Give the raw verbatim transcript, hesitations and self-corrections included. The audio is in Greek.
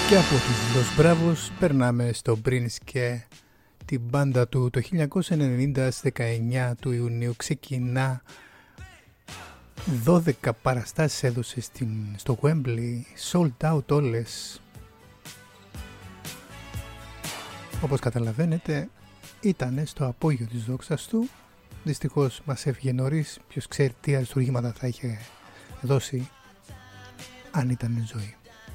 Και από τους Los Bravos περνάμε στο Prince και την μπάντα του. Το χίλια εννιακόσια ενενήντα στις δεκαεννιά του Ιουνίου ξεκινά, δώδεκα παραστάσεις έδωσε στην, στο Wembley, sold out όλες. Όπως καταλαβαίνετε ήταν στο απόγειο της δόξας του. Δυστυχώς μας έφυγε νωρίς. Ποιος ξέρει τι αριστουργήματα θα είχε δώσει αν ήταν ζωή.